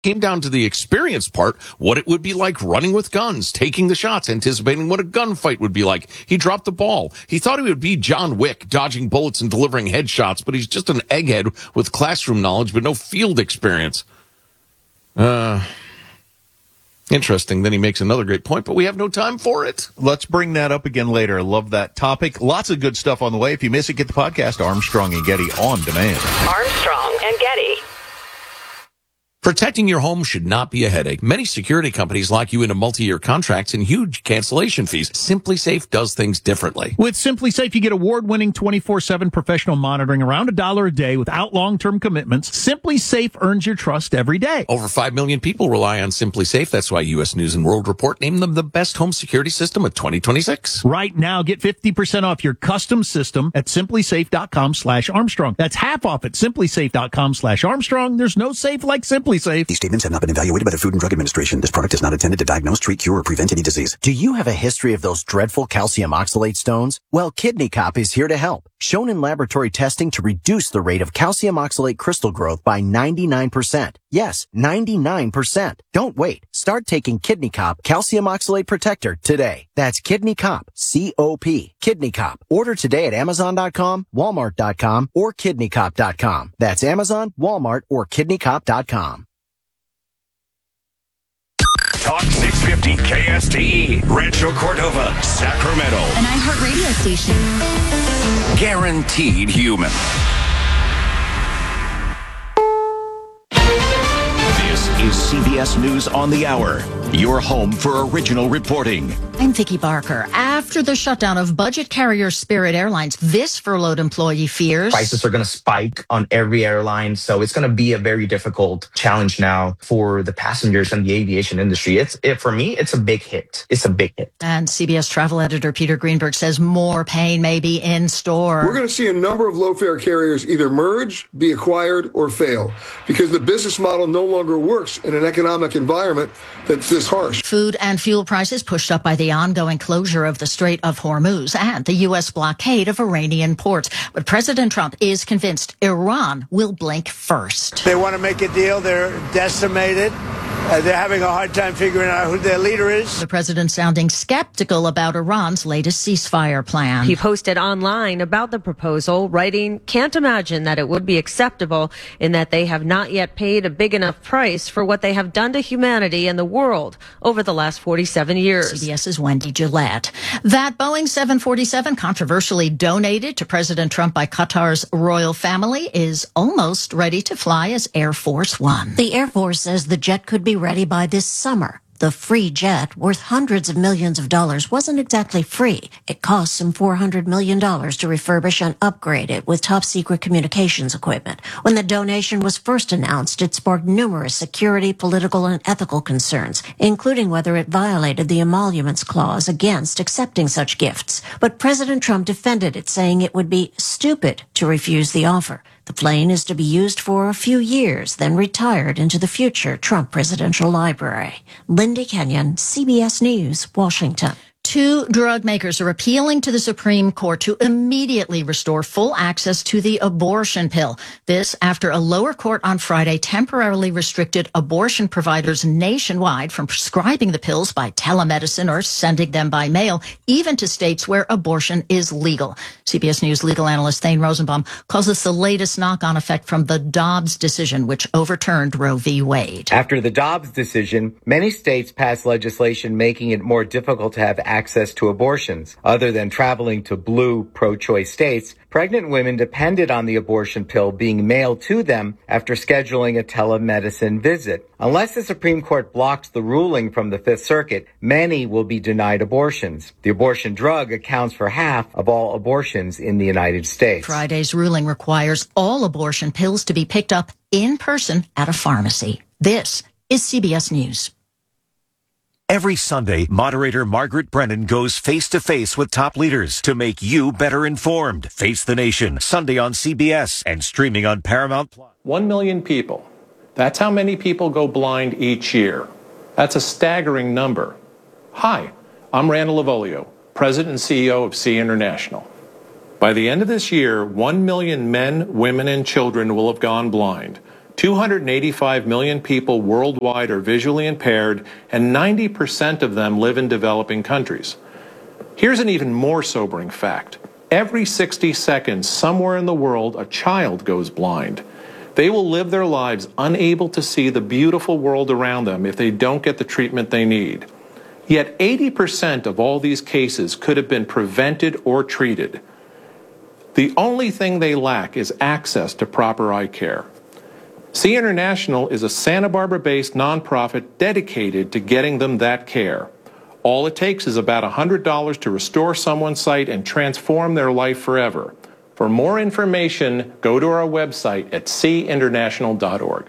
Came down to the experience part, what it would be like running with guns, taking the shots, anticipating what a gunfight would be like. He dropped the ball. He thought he would be John Wick, dodging bullets and delivering headshots, but he's just an egghead with classroom knowledge but no field experience. Interesting. Then he makes another great point, but we have no time for it. Let's bring that up again later. Love that topic. Lots of good stuff on the way. If you miss it, get the podcast, Armstrong and Getty on demand. Armstrong and Getty. Protecting your home should not be a headache. Many security companies lock you into multi-year contracts and huge cancellation fees. SimpliSafe does things differently. With SimpliSafe, you get award-winning 24/7 professional monitoring around $1 a day without long-term commitments. SimpliSafe earns your trust every day. Over 5 million people rely on SimpliSafe. That's why U.S. News & World Report named them the best home security system of 2026. Right now, get 50% off your custom system at simplisafe.com/Armstrong. That's half off at simplisafe.com/Armstrong. There's no safe like SimpliSafe. These statements have not been evaluated by the Food and Drug Administration. This product is not intended to diagnose, treat, cure, or prevent any disease. Do you have a history of those dreadful calcium oxalate stones? Well, Kidney Cop is here to help. Shown in laboratory testing to reduce the rate of calcium oxalate crystal growth by 99%. Yes, 99%. Don't wait. Start taking Kidney Cop Calcium Oxalate Protector today. That's Kidney Cop, C-O-P, Kidney Cop. Order today at Amazon.com, Walmart.com, or KidneyCop.com. That's Amazon, Walmart, or KidneyCop.com. Talk 650 KSTE, Rancho Cordova, Sacramento. An iHeart radio station. Guaranteed human. This is CBS News on the Hour, your home for original reporting. I'm Vicki Barker. After the shutdown of budget carrier Spirit Airlines, this furloughed employee fears prices are going to spike on every airline. So it's going to be a very difficult challenge now for the passengers and the aviation industry. For me, it's a big hit. It's a big hit. And CBS travel editor Peter Greenberg says more pain may be in store. We're going to see a number of low-fare carriers either merge, be acquired, or fail because the business model no longer works in an economic environment that's this harsh. Food and fuel prices pushed up by the ongoing closure of the Strait of Hormuz and the U.S. blockade of Iranian ports. But President Trump is convinced Iran will blink first. They want to make a deal. They're decimated. They're having a hard time figuring out who their leader is. The president sounding skeptical about Iran's latest ceasefire plan. He posted online about the proposal, writing, "Can't imagine that it would be acceptable in that they have not yet paid a big enough price for what they have done to humanity and the world over the last 47 years. CBS's Wendy Gillette. That Boeing 747 controversially donated to President Trump by Qatar's royal family is almost ready to fly as Air Force One. The Air Force says the jet could be ready by this summer. The free jet, worth hundreds of millions of dollars, wasn't exactly free. It cost some $400 million to refurbish and upgrade it with top-secret communications equipment. When the donation was first announced, it sparked numerous security, political, and ethical concerns, including whether it violated the emoluments clause against accepting such gifts. But President Trump defended it, saying it would be stupid to refuse the offer. The plane is to be used for a few years, then retired into the future Trump Presidential Library. Lindy Kenyon, CBS News, Washington. Two drug makers are appealing to the Supreme Court to immediately restore full access to the abortion pill. This after a lower court on Friday temporarily restricted abortion providers nationwide from prescribing the pills by telemedicine or sending them by mail, even to states where abortion is legal. CBS News legal analyst Thane Rosenbaum calls this the latest knock-on effect from the Dobbs decision, which overturned Roe v. Wade. After the Dobbs decision, many states passed legislation making it more difficult to have access to abortions. Other than traveling to blue pro-choice states, pregnant women depended on the abortion pill being mailed to them after scheduling a telemedicine visit. Unless the Supreme Court blocks the ruling from the Fifth Circuit, many will be denied abortions. The abortion drug accounts for half of all abortions in the United States. Friday's ruling requires all abortion pills to be picked up in person at a pharmacy. This is CBS News. Every Sunday, moderator Margaret Brennan goes face-to-face with top leaders to make you better informed. Face the Nation, Sunday on CBS and streaming on Paramount+. 1 million people. That's how many people go blind each year. That's a staggering number. Hi, I'm Randall Lavolio, President and CEO of SEE International. By the end of this year, 1 million men, women, and children will have gone blind. 285 million people worldwide are visually impaired, and 90% of them live in developing countries. Here's an even more sobering fact. Every 60 seconds, somewhere in the world, a child goes blind. They will live their lives unable to see the beautiful world around them if they don't get the treatment they need. Yet 80% of all these cases could have been prevented or treated. The only thing they lack is access to proper eye care. See International is a Santa Barbara-based nonprofit dedicated to getting them that care. All it takes is about $100 to restore someone's sight and transform their life forever. For more information, go to our website at seeinternational.org.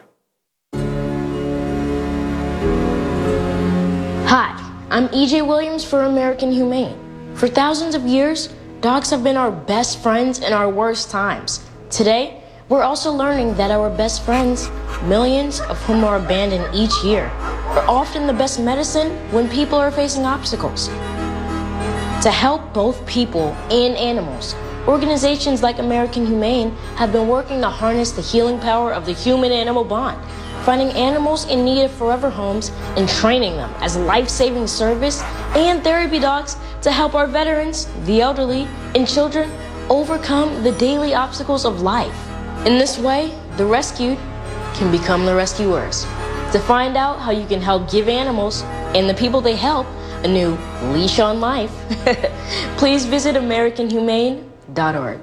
Hi, I'm EJ Williams for American Humane. For thousands of years, dogs have been our best friends in our worst times. Today, we're also learning that our best friends, millions of whom are abandoned each year, are often the best medicine when people are facing obstacles. To help both people and animals, organizations like American Humane have been working to harness the healing power of the human-animal bond, finding animals in need of forever homes and training them as life-saving service and therapy dogs to help our veterans, the elderly, and children overcome the daily obstacles of life. In this way, the rescued can become the rescuers. To find out how you can help give animals and the people they help a new leash on life, please visit AmericanHumane.org.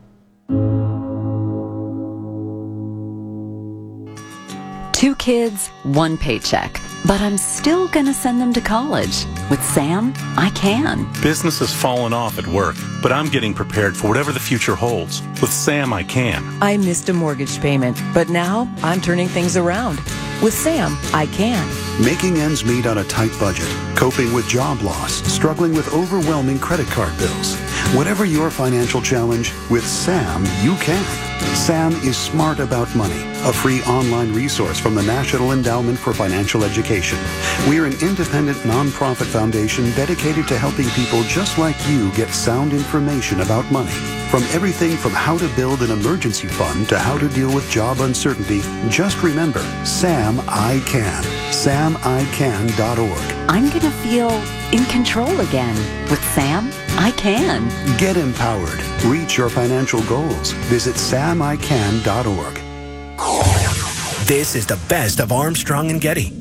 Two kids, one paycheck. But I'm still gonna send them to college. With Sam, I can. Business has fallen off at work, but I'm getting prepared for whatever the future holds. With Sam, I can. I missed a mortgage payment, but now I'm turning things around. With Sam, I can. Making ends meet on a tight budget, coping with job loss, struggling with overwhelming credit card bills. Whatever your financial challenge, with Sam, you can. Sam is Smart About Money, a free online resource from the National Endowment for Financial Education. We're an independent nonprofit foundation dedicated to helping people just like you get sound information about money. From everything from how to build an emergency fund to how to deal with job uncertainty, just remember, Sam I Can. SamICan.org. I'm gonna feel in control again. With Sam, I can. Get empowered. Reach your financial goals. Visit SamICan.org. This is the best of Armstrong and Getty.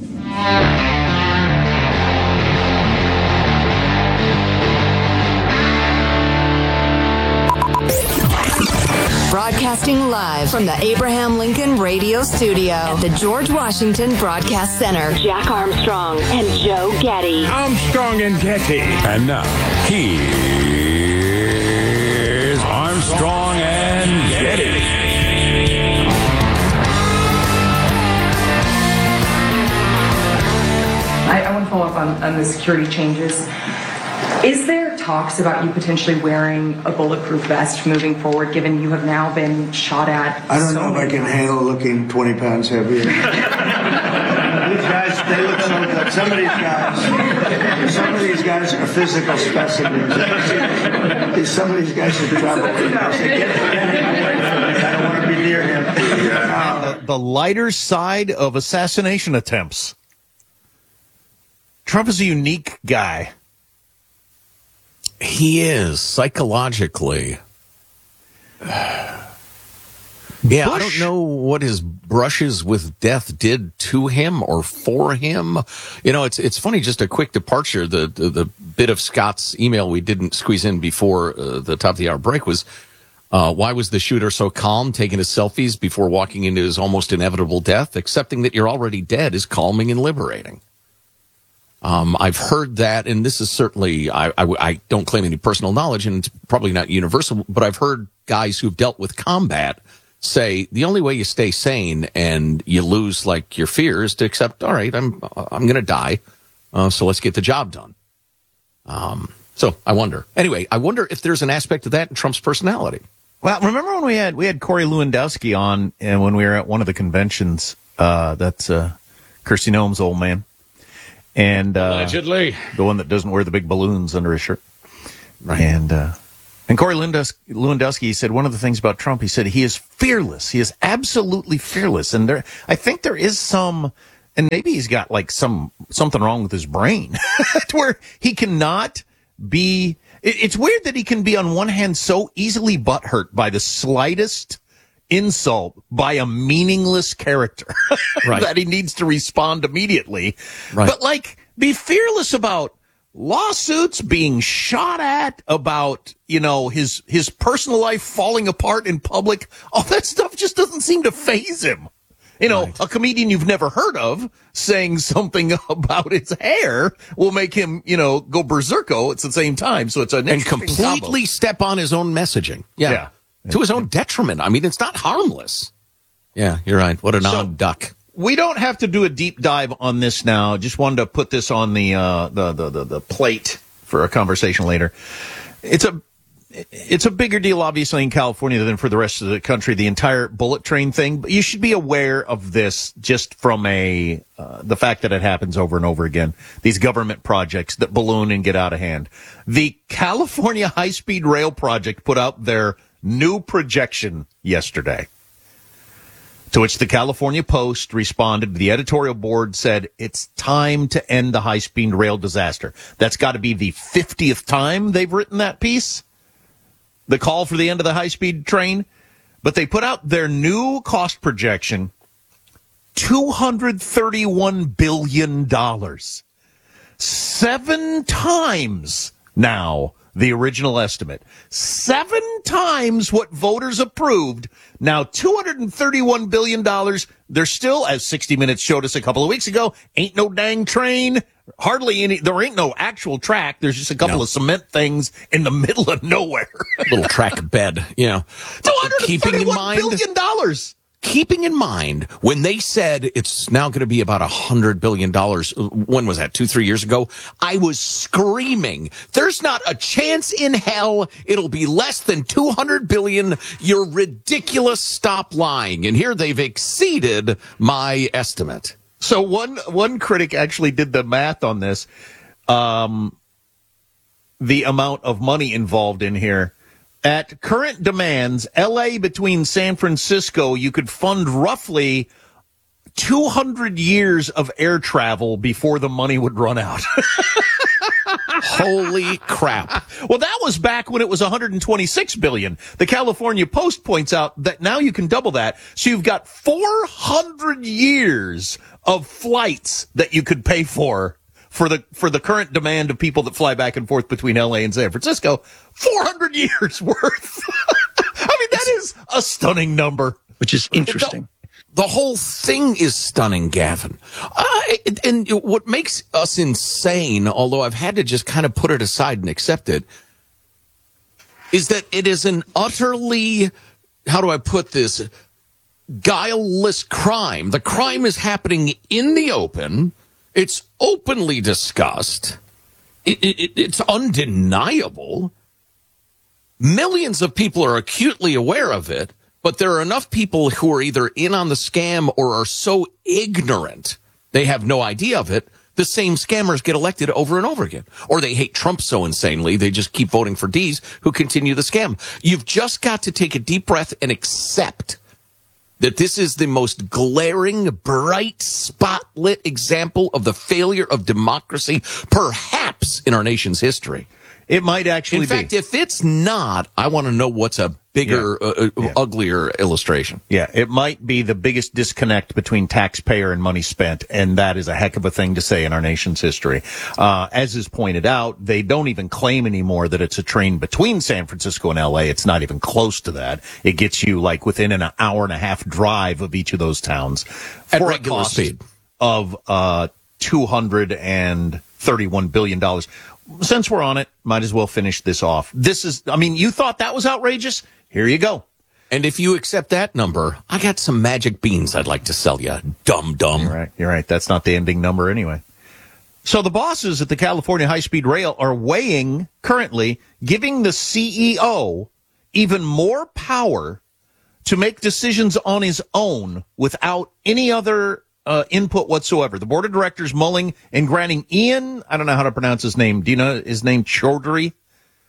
Broadcasting live from the Abraham Lincoln Radio Studio at the George Washington Broadcast Center. Jack Armstrong and Joe Getty. Armstrong and Getty. And now, here's Armstrong and Getty. I want to follow up on the security changes. Is there talks about you potentially wearing a bulletproof vest moving forward, given you have now been shot at? I don't know if I can handle looking 20 pounds heavier. These guys, they look so good. Some of these guys are physical specimens. Some of these guys should travel. I don't want to be near him. The lighter side of assassination attempts. Trump is a unique guy. He is, psychologically. Yeah, I don't know what his brushes with death did to him or for him. You know, it's funny, just a quick departure. The bit of Scott's email we didn't squeeze in before the top of the hour break was, why was the shooter so calm, taking his selfies before walking into his almost inevitable death? Accepting that you're already dead is calming and liberating. I've heard that, and this is certainly, I don't claim any personal knowledge, and it's probably not universal, but I've heard guys who've dealt with combat say the only way you stay sane and you lose like your fear is to accept, all right, I'm going to die, so let's get the job done. So I wonder. Anyway, I wonder if there's an aspect of that in Trump's personality. Well, remember when we had Corey Lewandowski on, and when we were at one of the conventions, that's Kirsty Noem's old man. And allegedly, the one that doesn't wear the big balloons under his shirt. Right. And And Corey Lewandowski said one of the things about Trump, he said he is fearless. He is absolutely fearless. And I think there is some, and maybe he's got like something wrong with his brain, to where he cannot be. It's weird that he can be on one hand so easily butthurt by the slightest insult by a meaningless character that he needs to respond immediately. Right. But like, be fearless about lawsuits, being shot at, about, his personal life falling apart in public. All that stuff just doesn't seem to faze him. A comedian you've never heard of saying something about his hair will make him, go berserko at the same time. So it's and completely combo. Step on his own messaging. Yeah. To his own detriment. I mean, it's not harmless. Yeah, you're right. What an odd duck. We don't have to do a deep dive on this now. Just wanted to put this on the plate for a conversation later. It's a bigger deal, obviously, in California than for the rest of the country, the entire bullet train thing. But you should be aware of this just from the fact that it happens over and over again. These government projects that balloon and get out of hand. The California High-Speed Rail Project put out their new projection yesterday, to which the California Post responded. The editorial board said it's time to end the high-speed rail disaster. That's got to be the 50th time they've written that piece, the call for the end of the high-speed train. But they put out their new cost projection, $231 billion. 7 times now the original estimate. 7 times what voters approved. Now, $231 billion. There's still, as 60 Minutes showed us a couple of weeks ago, ain't no dang train. Hardly any. There ain't no actual track. There's just a couple of cement things in the middle of nowhere. Little track bed, $231 billion. Keeping in mind, when they said it's now going to be about $100 billion, when was that, 2-3 years ago? I was screaming, there's not a chance in hell it'll be less than $200 billion. You're ridiculous. Stop lying. And here they've exceeded my estimate. So one critic actually did the math on this, the amount of money involved in here. At current demands, L.A. between San Francisco, you could fund roughly 200 years of air travel before the money would run out. Holy crap. Well, that was back when it was $126 billion. The California Post points out that now you can double that. So you've got 400 years of flights that you could pay for the current demand of people that fly back and forth between L.A. and San Francisco. 400 years worth. I mean, that is a stunning number. Which is interesting. The whole thing is stunning, Gavin. And what makes us insane, although I've had to just kind of put it aside and accept it, is that it is an utterly, how do I put this, guileless crime. The crime is happening in the open. It's openly discussed. It's undeniable. Millions of people are acutely aware of it, but there are enough people who are either in on the scam or are so ignorant they have no idea of it. The same scammers get elected over and over again. Or they hate Trump so insanely, they just keep voting for D's who continue the scam. You've just got to take a deep breath and accept that this is the most glaring, bright, spotlit example of the failure of democracy, perhaps in our nation's history. It might actually be. In fact, if it's not, I want to know what's a bigger, uglier illustration. Yeah, it might be the biggest disconnect between taxpayer and money spent, and that is a heck of a thing to say in our nation's history. As is pointed out, they don't even claim anymore that it's a train between San Francisco and L.A. It's not even close to that. It gets you like within an hour and a half drive of each of those towns at regular speed of $231 billion. Since we're on it, might as well finish this off. You thought that was outrageous? Here you go. And if you accept that number, I got some magic beans I'd like to sell you. Dumb. You're right. That's not the ending number anyway. So the bosses at the California High-Speed Rail are weighing, currently, giving the CEO even more power to make decisions on his own without any other input whatsoever. The board of directors mulling and granting Ian, I don't know how to pronounce his name. Do you know his name? Chaudhry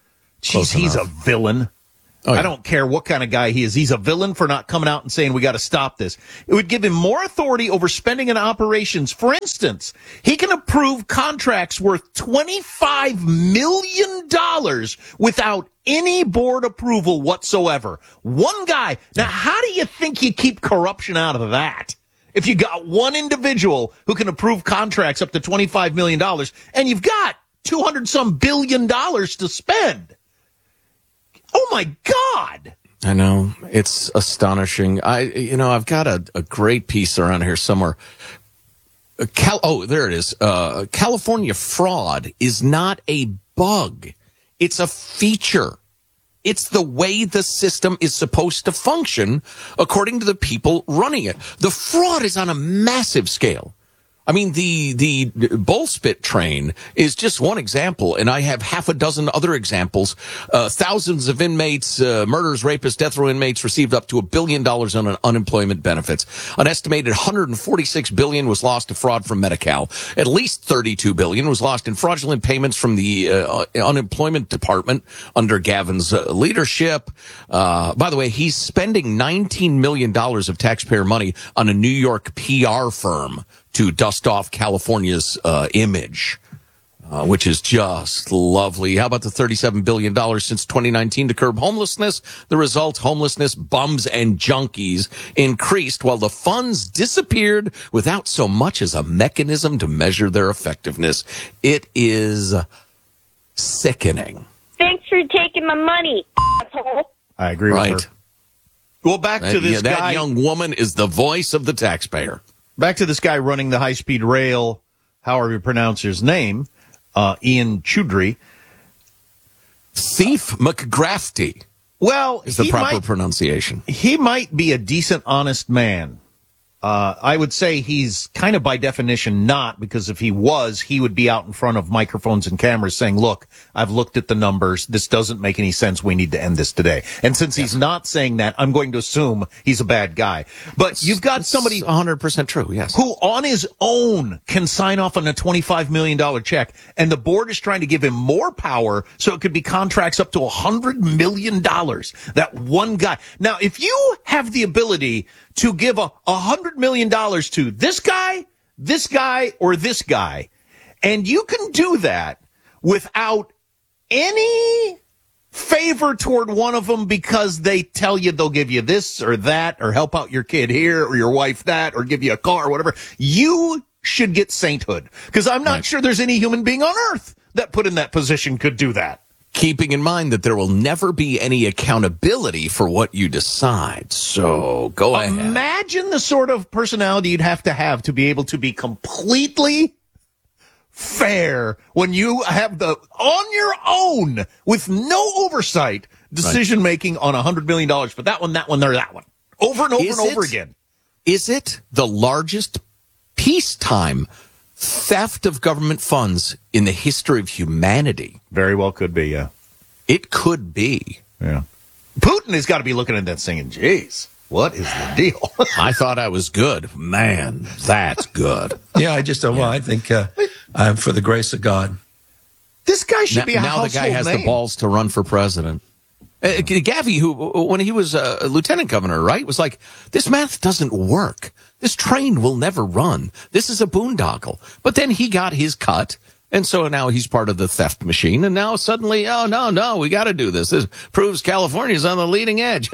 He's a villain. Oh, yeah. I don't care what kind of guy he is. He's a villain for not coming out and saying we got to stop this. It would give him more authority over spending in operations. For instance, he can approve contracts worth $25 million without any board approval whatsoever. One guy. Now, how do you think you keep corruption out of that? If you got one individual who can approve contracts up to $25 million and you've got $200-some billion to spend. Oh, my God. I know. It's astonishing. I've got a great piece around here somewhere. There it is. California fraud is not a bug. It's a feature. It's the way the system is supposed to function according to the people running it. The fraud is on a massive scale. I mean, the Bullspit train is just one example, and I have half a dozen other examples. Thousands of inmates, murderers, rapists, death row inmates received up to $1 billion on unemployment benefits. An estimated $146 billion was lost to fraud from Medi-Cal. At least $32 billion was lost in fraudulent payments from the unemployment department under Gavin's leadership. By the way, he's spending $19 million of taxpayer money on a New York PR firm to dust off California's image, which is just lovely. How about the $37 billion since 2019 to curb homelessness? The result, homelessness, bums, and junkies increased while the funds disappeared without so much as a mechanism to measure their effectiveness. It is sickening. Thanks for taking my money, asshole. I agree with her. Well, back to this guy. That young woman is the voice of the taxpayer. Back to this guy running the high-speed rail, however you pronounce his name, Ian Choudhury. Thief McGrafty. Well, is the proper pronunciation. He might be a decent, honest man. I would say he's kind of by definition not, because if he was, he would be out in front of microphones and cameras saying, look, I've looked at the numbers. This doesn't make any sense. We need to end this today. And since he's not saying that, I'm going to assume he's a bad guy. But you've got somebody 100% true, yes, who on his own can sign off on a $25 million check. And the board is trying to give him more power so it could be contracts up to $100 million. That one guy. Now, if you have the ability to give $100 million to this guy, or this guy, and you can do that without any favor toward one of them because they tell you they'll give you this or that, or help out your kid here, or your wife that, or give you a car, or whatever, you should get sainthood. Because I'm not sure there's any human being on earth that put in that position could do that. Keeping in mind that there will never be any accountability for what you decide. So go ahead. Imagine the sort of personality you'd have to be able to be completely fair when you have on your own, with no oversight, decision making on $100 million for that one, or that one. Over and over and over again. Is it the largest peacetime theft of government funds in the history of humanity? Very well could be, yeah. It could be. Yeah. Putin has got to be looking at that saying, geez, what is the deal? I thought I was good. Man, that's good. Yeah, I think I'm for the grace of God. This guy should be a household name. Now the guy has name. the balls to run for president. Gavi, who, when he was a lieutenant governor, right, was like, this math doesn't work. This train will never run. This is a boondoggle. But then he got his cut, and so now he's part of the theft machine, and now suddenly, oh, no, we got to do this. This proves California's on the leading edge.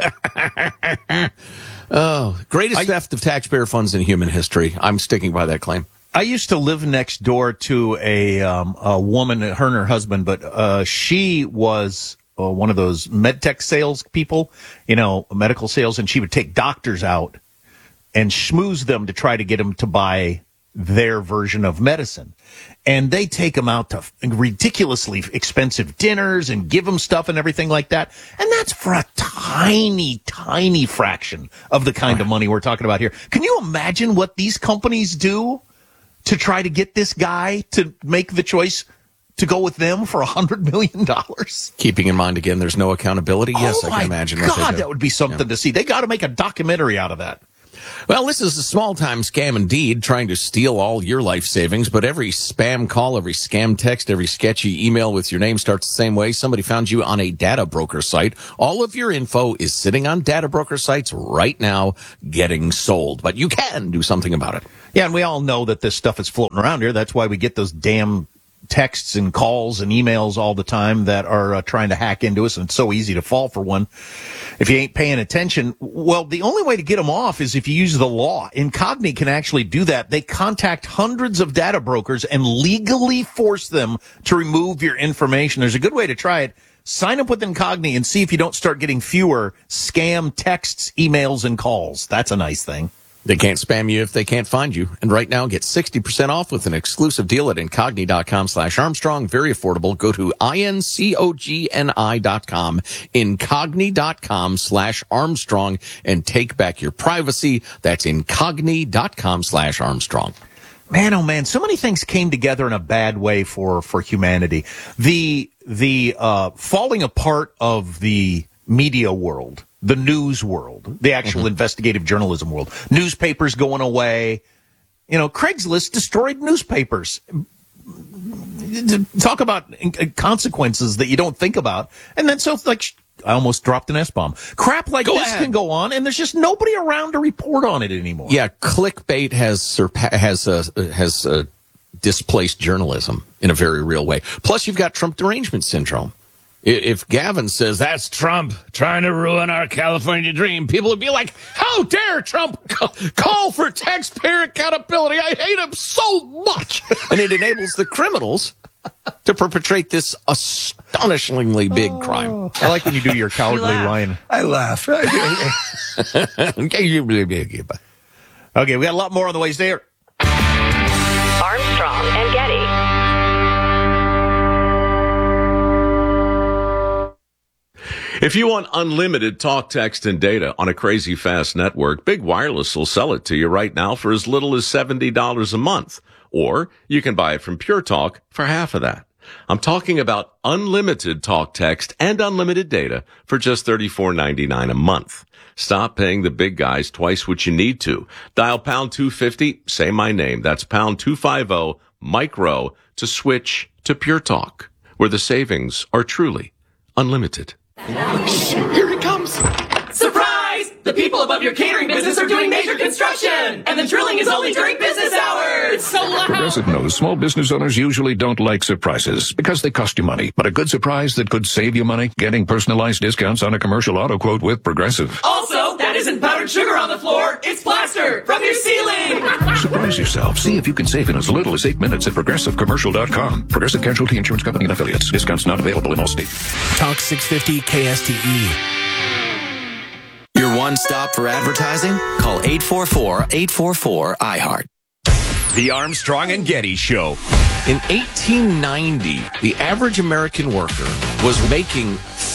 Greatest theft of taxpayer funds in human history. I'm sticking by that claim. I used to live next door to a woman, her and her husband, but she was one of those med tech sales people, medical sales, and she would take doctors out and schmooze them to try to get them to buy their version of medicine. And they take them out to ridiculously expensive dinners and give them stuff and everything like that. And that's for a tiny, tiny fraction of the kind of money we're talking about here. Can you imagine what these companies do to try to get this guy to make the choice to go with them for $100 million? Keeping in mind, again, there's no accountability. Yes, I can imagine. God, that would be something to see. They got to make a documentary out of that. Well, this is a small-time scam indeed, trying to steal all your life savings, but every spam call, every scam text, every sketchy email with your name starts the same way. Somebody found you on a data broker site. All of your info is sitting on data broker sites right now getting sold, but you can do something about it. Yeah, and we all know that this stuff is floating around here. That's why we get those damn texts and calls and emails all the time that are trying to hack into us, and it's so easy to fall for one if you ain't paying attention. Well, the only way to get them off is if you use the law. Incogni can actually do that. They contact hundreds of data brokers and legally force them to remove your information. There's a good way to try it. Sign up with Incogni and see if you don't start getting fewer scam texts, emails, and calls. That's a nice thing. They can't spam you if they can't find you. And right now, get 60% off with an exclusive deal at Incogni.com/Armstrong. Very affordable. Go to INCOGNI.com, Incogni.com/Armstrong, and take back your privacy. That's Incogni.com/Armstrong. Man, oh man, so many things came together in a bad way for humanity. The falling apart of the media world, the news world, the actual investigative journalism world, newspapers going away. You know, Craigslist destroyed newspapers. Talk about consequences that you don't think about. And then so it's like, I almost dropped an S-bomb. Crap like this can go on, and there's just nobody around to report on it anymore. Yeah, clickbait has displaced journalism in a very real way. Plus, you've got Trump derangement syndrome. If Gavin says that's Trump trying to ruin our California dream, people would be like, how dare Trump call for taxpayer accountability? I hate him so much. And it enables the criminals to perpetrate this astonishingly big crime. I like when you do your cowardly line. I laugh. Okay, we got a lot more on the way there. Armstrong and Getty. If you want unlimited talk, text, and data on a crazy fast network, Big Wireless will sell it to you right now for as little as $70 a month. Or you can buy it from Pure Talk for half of that. I'm talking about unlimited talk, text, and unlimited data for just $34.99 a month. Stop paying the big guys twice what you need to. Dial pound 250, say my name. That's pound 250, Mike Rowe, to switch to Pure Talk, where the savings are truly unlimited. Here he comes! Surprise! The people above your catering business are doing major construction! And the drilling is only during business hours! It's so loud! Progressive knows small business owners usually don't like surprises because they cost you money. But a good surprise that could save you money? Getting personalized discounts on a commercial auto quote with Progressive. Also, that isn't powdered sugar on the floor, it's plaster from your ceiling! Surprise yourself. See if you can save in as little as 8 minutes at ProgressiveCommercial.com. Progressive Casualty Insurance Company and Affiliates. Discounts not available in all states. Talk 650 KSTE. Your one stop for advertising? Call 844-844-iHeart. The Armstrong and Getty Show. In 1890, the average American worker was making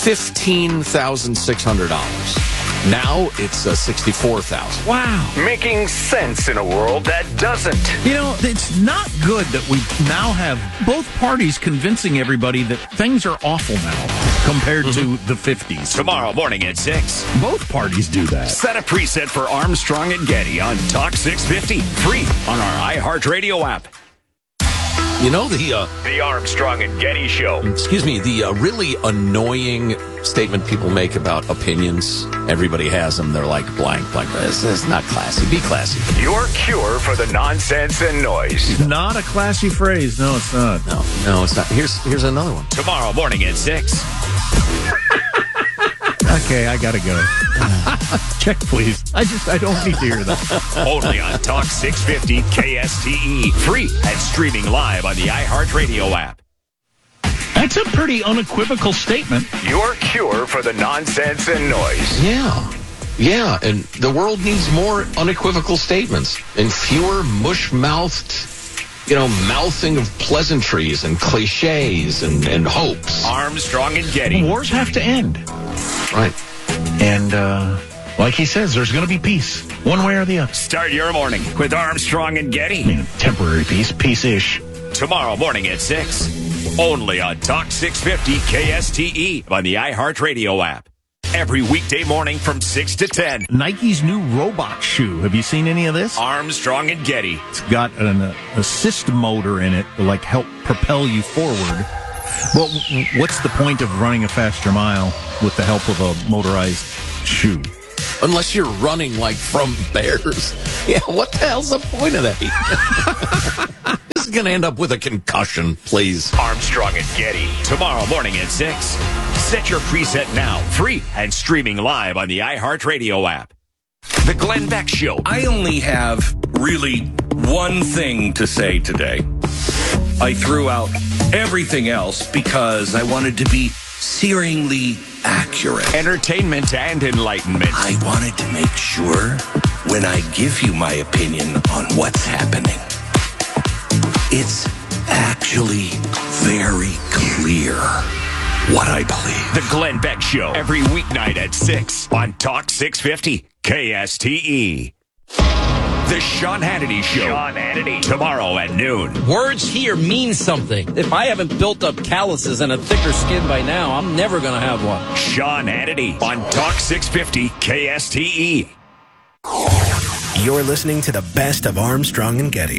$15,600. Now it's $64,000. Wow. Making sense in a world that doesn't. You know, it's not good that we now have both parties convincing everybody that things are awful now compared to the 50s. Tomorrow morning at 6. Both parties do that. Set a preset for Armstrong and Getty on Talk 650. Free on our iHeartRadio app. You know, the Armstrong and Getty Show. Excuse me, the really annoying statement people make about opinions. Everybody has them. They're like blank. This is not classy. Be classy. Your cure for the nonsense and noise. Not a classy phrase. No, it's not. No, it's not. Here's another one. Tomorrow morning at 6. Okay, I gotta go. Check, please. I don't need to hear that. Only on Talk 650 KSTE. Free and streaming live on the iHeartRadio app. That's a pretty unequivocal statement. Your cure for the nonsense and noise. Yeah, and the world needs more unequivocal statements and fewer mush-mouthed, mouthing of pleasantries and cliches and hopes. Armstrong and Getty. Wars have to end. Right. And, like he says, there's going to be peace, one way or the other. Start your morning with Armstrong and Getty. I mean, temporary peace, peace-ish. Tomorrow morning at 6. Only on Talk 650 KSTE on the iHeartRadio app. every weekday morning from 6 to 10. Nike's new robot shoe. Have you seen any of this? Armstrong and Getty. It's got an assist motor in it to help propel you forward. Well, what's the point of running a faster mile with the help of a motorized shoe? Unless you're running like from bears. Yeah, what the hell's the point of that? This is going to end up with a concussion, please. Armstrong and Getty. Tomorrow morning at 6. Set your preset now. Free and streaming live on the iHeartRadio app. The Glenn Beck Show. I only have really one thing to say today. I threw out everything else because I wanted to be searingly accurate. Entertainment and enlightenment. I wanted to make sure when I give you my opinion on what's happening, it's actually very clear what I believe. The Glenn Beck Show. Every weeknight at 6 on Talk 650 KSTE. The Sean Hannity Show. Sean Hannity. Tomorrow at noon. Words here mean something. If I haven't built up calluses and a thicker skin by now, I'm never going to have one. Sean Hannity on Talk 650 KSTE. You're listening to the best of Armstrong and Getty.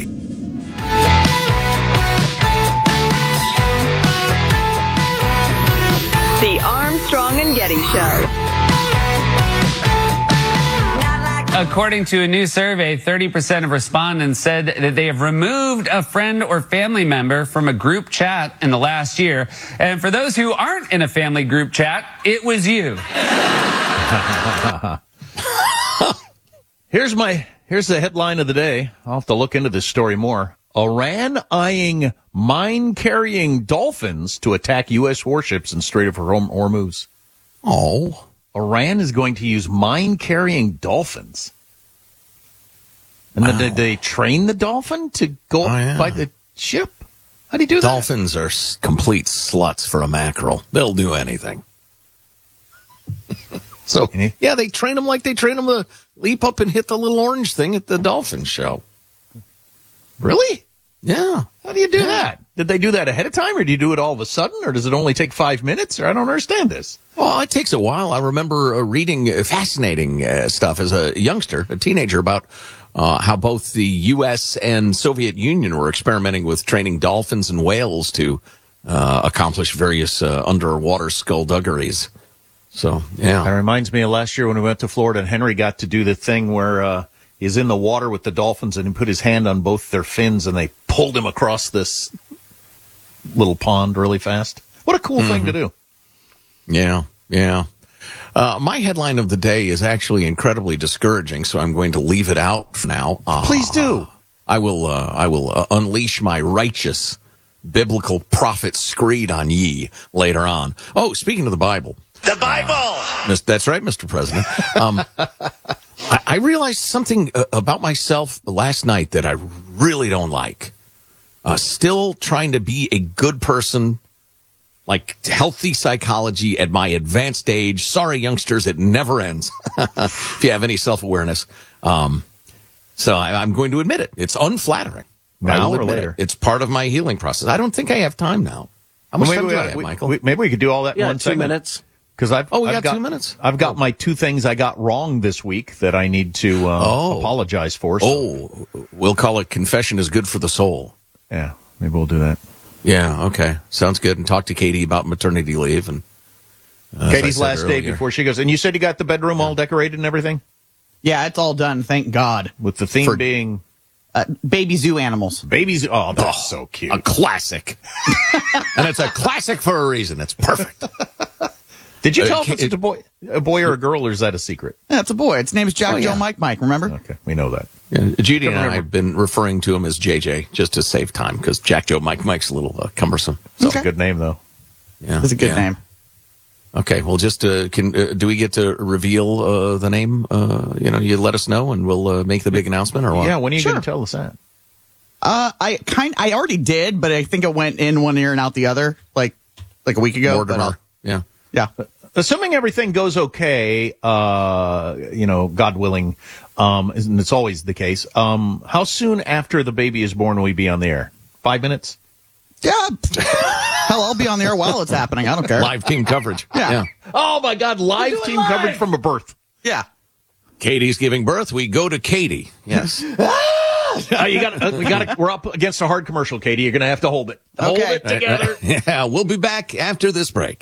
The Armstrong and Getty Show. According to a new survey, 30% of respondents said that they have removed a friend or family member from a group chat in the last year. And for those who aren't in a family group chat, it was you. Here's the headline of the day. I'll have to look into this story more. Iran eyeing mine-carrying dolphins to attack U.S. warships in Strait of Hormuz. Oh. Iran is going to use mine-carrying dolphins. And then did they train the dolphin to go by the ship? How do you do that? Dolphins are complete sluts for a mackerel. They'll do anything. So, yeah, they train them like they train them to leap up and hit the little orange thing at the dolphin show. Really? Yeah. How do you do that? Did they do that ahead of time, or do you do it all of a sudden, or does it only take 5 minutes? Or I don't understand this. Well, it takes a while. I remember reading fascinating stuff as a youngster, a teenager, about how both the U.S. and Soviet Union were experimenting with training dolphins and whales to accomplish various underwater skullduggeries. So, yeah. That reminds me of last year when we went to Florida, and Henry got to do the thing where he's in the water with the dolphins, and he put his hand on both their fins, and they pulled him across this little pond really fast. What a cool thing to do. Yeah, yeah. My headline of the day is actually incredibly discouraging, so I'm going to leave it out for now. Please do. I will unleash my righteous biblical prophet screed on ye later on. Oh, speaking of the Bible. The Bible! That's right, Mr. President. I realized something about myself last night that I really don't like. Still trying to be a good person, like healthy psychology at my advanced age. Sorry, youngsters, it never ends. If you have any self-awareness. So I'm going to admit it. It's unflattering. Now or later. It's part of my healing process. I don't think I have time now. How much time do I have, Michael? Maybe we could do all that in 1 2 segment. minutes. Because I've got 2 minutes. I've got my 2 things I got wrong this week that I need to apologize for. So. We'll call it Confession is Good for the Soul. Yeah, maybe we'll do that. Yeah, okay. Sounds good. And talk to Katie about maternity leave. And Katie's last day before she goes. And you said you got the bedroom all decorated and everything? Yeah, it's all done, thank God. With the theme being... baby zoo animals. Babies, oh, that's so cute. A classic. And it's a classic for a reason. It's perfect. Did you tell if it's a boy or a girl, or is that a secret? Yeah, it's a boy. Its name's Jack Joe Mike, remember? Okay, we know that. Yeah, Judy and I have been referring to him as JJ just to save time, because Jack Joe Mike's a little cumbersome. It's a good name, though. Yeah, it's a good name. Okay, well, just do we get to reveal the name? You let us know, and we'll make the big announcement, or what? Yeah, when are you going to tell us that? I already did, but I think it went in one ear and out the other, like a week ago. Mortimer. Yeah. Assuming everything goes okay, God willing, and it's always the case. How soon after the baby is born will we be on the air? 5 minutes? Yeah. Hell, I'll be on the air while it's happening. I don't care. Live team coverage. Yeah. Oh, my God. Live team coverage from a birth. Yeah. Katie's giving birth. We go to Katie. Yes. We're up against a hard commercial, Katie. You're going to have to hold it. Hold it together. Yeah, we'll be back after this break.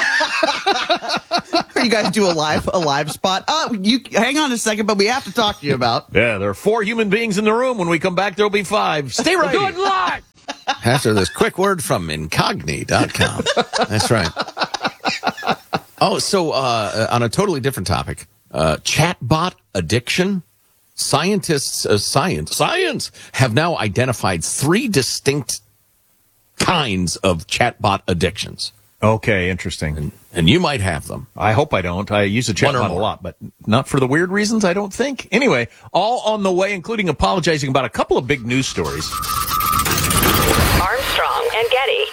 You guys do a live spot. You hang on a second, but we have to talk to you about. Yeah, there are 4 human beings in the room. When we come back, there'll be 5. Stay right. Good luck. After this quick word from Incogni.com. That's right. Oh, so on a totally different topic, chatbot addiction. Scientists have now identified 3 distinct kinds of chatbot addictions. Okay, interesting. And you might have them. I hope I don't. I use a chatbot a lot, but not for the weird reasons, I don't think. Anyway, all on the way, including apologizing about a couple of big news stories. Armstrong and Getty.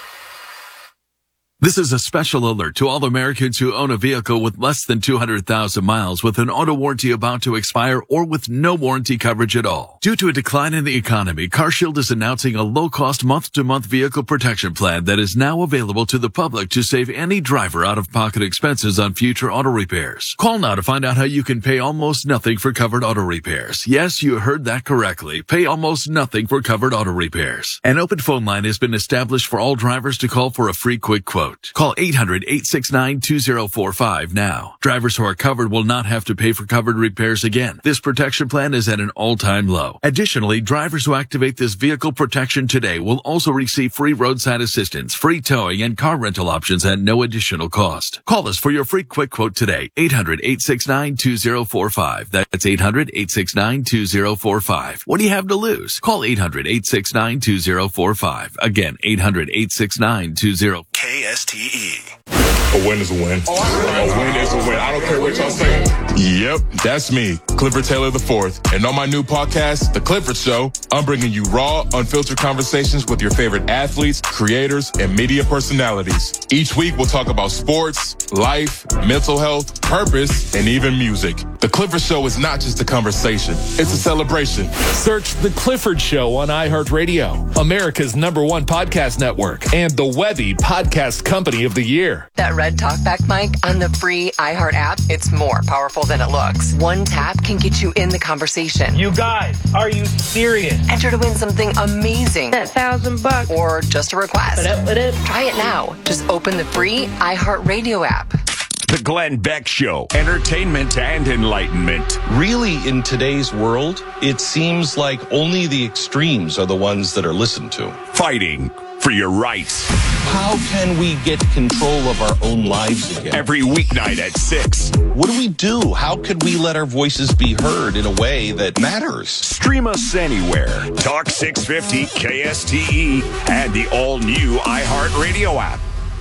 This is a special alert to all Americans who own a vehicle with less than 200,000 miles with an auto warranty about to expire or with no warranty coverage at all. Due to a decline in the economy, CarShield is announcing a low-cost month-to-month vehicle protection plan that is now available to the public to save any driver out-of-pocket expenses on future auto repairs. Call now to find out how you can pay almost nothing for covered auto repairs. Yes, you heard that correctly. Pay almost nothing for covered auto repairs. An open phone line has been established for all drivers to call for a free quick quote. Call 800-869-2045 now. Drivers who are covered will not have to pay for covered repairs again. This protection plan is at an all-time low. Additionally, drivers who activate this vehicle protection today will also receive free roadside assistance, free towing, and car rental options at no additional cost. Call us for your free quick quote today. 800-869-2045. That's 800-869-2045. What do you have to lose? Call 800-869-2045. Again, 800-869-2045. KSTE. A win is a win. A win is a win. I don't care what y'all say. Yep, that's me, Clifford Taylor IV. And on my new podcast, The Clifford Show, I'm bringing you raw, unfiltered conversations with your favorite athletes, creators, and media personalities. Each week, we'll talk about sports, life, mental health, purpose, and even music. The Clifford Show is not just a conversation. It's a celebration. Search The Clifford Show on iHeartRadio, America's #1 podcast network, and the Webby Podcast Company of the Year. That red talkback mic on the free iHeart app, it's more powerful than it looks. One tap can get you in the conversation. You guys, are you serious? Enter to win something amazing. That $1,000. Or just a request. Try it now. Just open the free iHeartRadio app. The Glenn Beck Show. Entertainment and enlightenment. Really, in today's world, it seems like only the extremes are the ones that are listened to. Fighting for your rights. How can we get control of our own lives again? Every weeknight at 6. What do we do? How could we let our voices be heard in a way that matters? Stream us anywhere. Talk 650 KSTE and the all-new iHeartRadio app.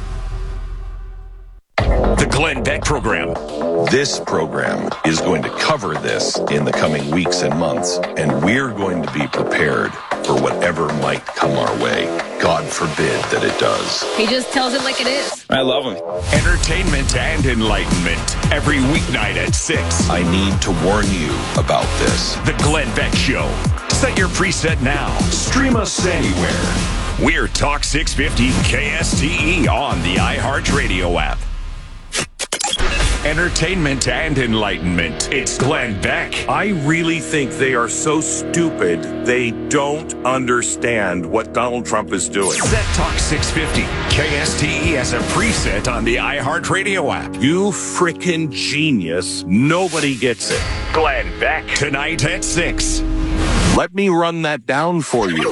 The Glenn Beck Program. This program is going to cover this in the coming weeks and months, and we're going to be prepared for whatever might come our way. God forbid that it does. He just tells it like it is. I love him. Entertainment and enlightenment. Every weeknight at 6. I need to warn you about this. The Glenn Beck Show. Set your preset now. Stream us anywhere. We're Talk 650 KSTE on the iHeartRadio app. Entertainment and enlightenment. It's Glenn Beck. I really think they are so stupid they don't understand what Donald Trump is doing. Set Talk 650 KSTE as a preset on the iHeartRadio app. You frickin' genius. Nobody gets it. Glenn Beck. Tonight at 6. Let me run that down for you.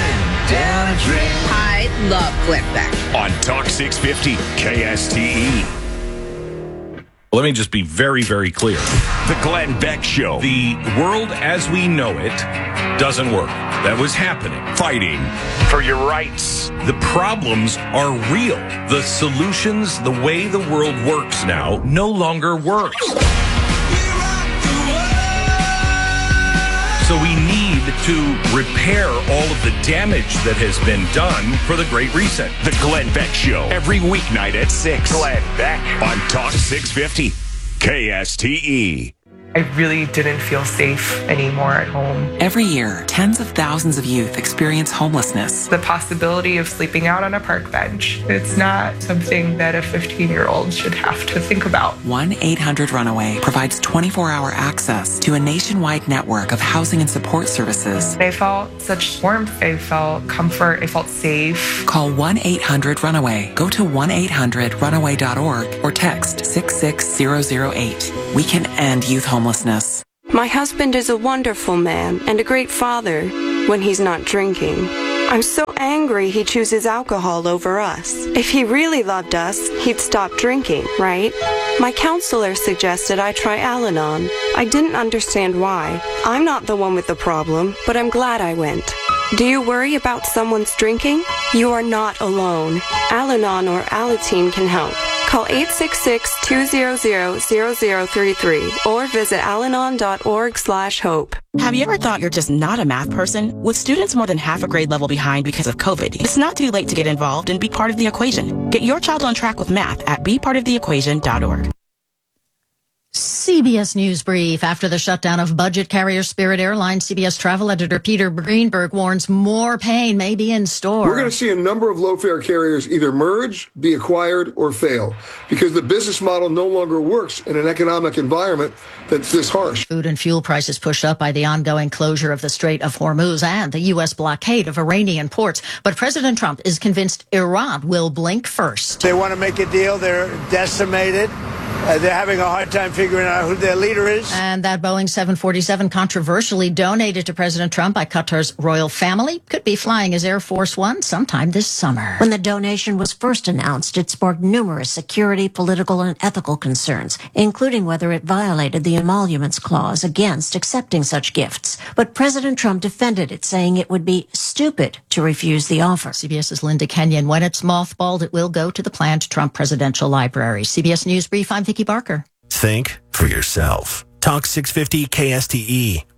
I love Glenn Beck. On Talk 650 KSTE. Let me just be very, very clear. The Glenn Beck Show. The world as we know it doesn't work. That was happening. Fighting for your rights. The problems are real. The solutions, the way the world works now, no longer works. So we need to repair all of the damage that has been done for the Great Reset. The Glenn Beck Show. Every weeknight at 6. Glenn Beck. On Talk 650 KSTE. I really didn't feel safe anymore at home. Every year, tens of thousands of youth experience homelessness. The possibility of sleeping out on a park bench, it's not something that a 15-year-old should have to think about. 1-800-RUNAWAY provides 24-hour access to a nationwide network of housing and support services. I felt such warmth. I felt comfort. I felt safe. Call 1-800-RUNAWAY. Go to 1-800-RUNAWAY.org or text 66008. We can end youth homelessness. My husband is a wonderful man and a great father when he's not drinking. I'm so angry he chooses alcohol over us. If he really loved us, he'd stop drinking, right? My counselor suggested I try Al-Anon. I didn't understand why. I'm not the one with the problem, but I'm glad I went. Do you worry about someone's drinking? You are not alone. Al-Anon or Alateen can help. Call 866-200-0033 or visit alanon.org/hope. Have you ever thought you're just not a math person? With students more than half a grade level behind because of COVID, it's not too late to get involved and be part of the equation. Get your child on track with math at bepartoftheequation.org. CBS News Brief. After the shutdown of budget carrier Spirit Airlines, CBS travel editor Peter Greenberg warns more pain may be in store. We're going to see a number of low-fare carriers either merge, be acquired, or fail because the business model no longer works in an economic environment that's this harsh. Food and fuel prices pushed up by the ongoing closure of the Strait of Hormuz and the U.S. blockade of Iranian ports. But President Trump is convinced Iran will blink first. They want to make a deal. They're decimated. They're having a hard time figuring out who their leader is. And that Boeing 747 controversially donated to President Trump by Qatar's royal family could be flying as Air Force One sometime this summer. When the donation was first announced, it sparked numerous security, political, and ethical concerns, including whether it violated the emoluments clause against accepting such gifts. But President Trump defended it, saying it would be stupid to refuse the offer. CBS's Linda Kenyon. When it's mothballed, it will go to the planned Trump Presidential Library. CBS News Brief, I'm Vicki Barker. Think for yourself. Talk 650 KSTE.